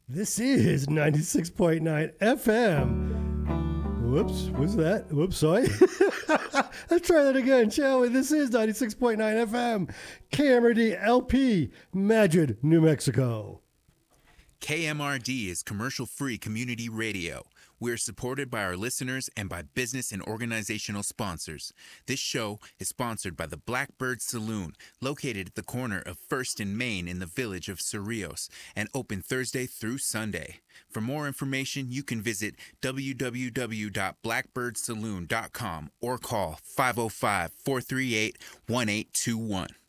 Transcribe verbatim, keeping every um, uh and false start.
This is ninety-six point nine F M. Whoops, what's that? Whoops, sorry. Let's try that again, shall we? This is ninety-six point nine F M, K M R D L P, Madrid, New Mexico. K M R D is commercial-free community radio. We're supported by our listeners and by business and organizational sponsors. This show is sponsored by the Blackbird Saloon, located at the corner of First and Main in the village of Cerrillos, and open Thursday through Sunday. For more information, you can visit w w w dot blackbird saloon dot com or call five oh five, four three eight, one eight two one.